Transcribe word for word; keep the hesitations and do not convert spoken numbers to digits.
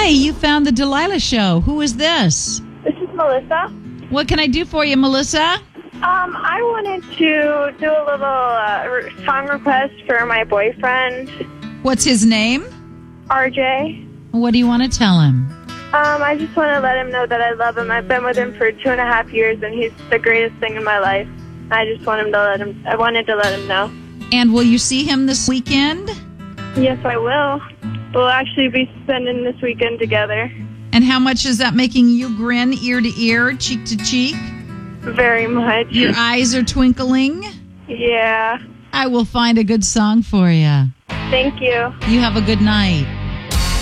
you found the Delilah Show. Who is this? This is Melissa. What can I do for you, Melissa? Um, I wanted to do a little uh, song request for my boyfriend, What's his name? R J. What do you want to tell him? Um, I just want to let him know that I love him. I've been with him for two and a half years, and he's the greatest thing in my life. I just want him to let him. I wanted to let him know. And will you see him this weekend? Yes, I will. We'll actually be spending this weekend together. And how much is that making you grin ear to ear, cheek to cheek? Very much. Your eyes are twinkling? Yeah. I will find a good song for you. Thank you. You have a good night.